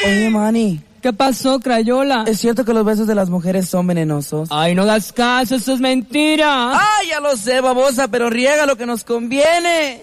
Oye, Manny. ¿Qué pasó, Crayola? ¿Es cierto que los besos de las mujeres son venenosos? Ay, no das caso, eso es mentira. Ay, ya lo sé, babosa, pero riega lo que nos conviene.